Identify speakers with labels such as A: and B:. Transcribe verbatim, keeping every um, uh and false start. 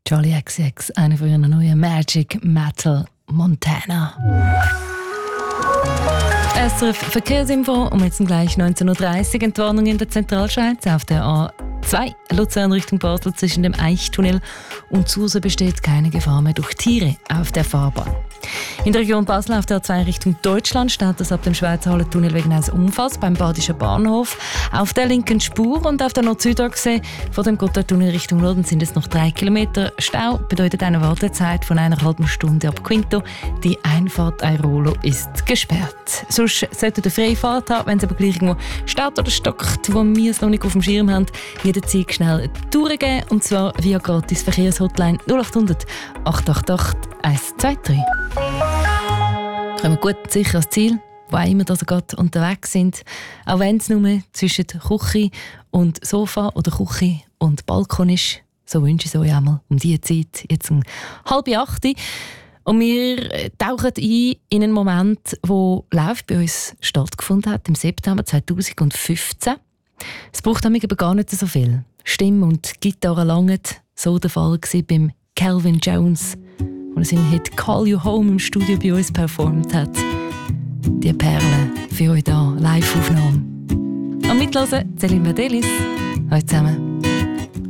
A: Charli X C X, eine von ihren neuen Magic Metal Montana. S R F Verkehrsinfo um jetzt gleich neunzehn Uhr dreißig. Entwarnung in der Zentralschweiz auf der A zwei Luzern Richtung Basel zwischen dem Eichtunnel und Susa besteht keine Gefahr mehr durch Tiere auf der Fahrbahn. In der Region Basel auf der A zwei Richtung Deutschland steht es ab dem Schweizer Hallentunnel wegen eines Unfalls beim Badischen Bahnhof auf der linken Spur und auf der Nord-Süd-Achse vor dem Gotthardtunnel Richtung Norden sind es noch drei Kilometer. Stau bedeutet eine Wartezeit von einer halben Stunde ab Quinto. Die Einfahrt Airolo ist gesperrt. Sonst sollte der freie Fahrt haben, wenn es aber gleich irgendwo staut oder stockt, wo wir es noch nicht auf dem Schirm haben, jederzeit schnell durchgehen und zwar via gratis Verkehrshotline null acht hundert acht acht acht eins zwei drei. Kommen wir gut und sicher ans Ziel, wo auch immer dass ihr gerade unterwegs sind. Auch wenn es nur zwischen Küche und Sofa oder Küche und Balkon ist. So wünsche ich es euch einmal um diese Zeit, jetzt um halb acht. Und wir tauchen ein in einen Moment, wo live bei uns stattgefunden hat, im September zweitausendfünfzehn. Es braucht nämlich aber gar nicht so viel. Stimme und Gitarre langen, so der Fall war beim Calvin Jones, der seinen Hit «Call You Home» im Studio bei uns performt hat. Die Perle für euch da, Live-Aufnahme. Am Mithören Celine Medelis. Hallo zusammen.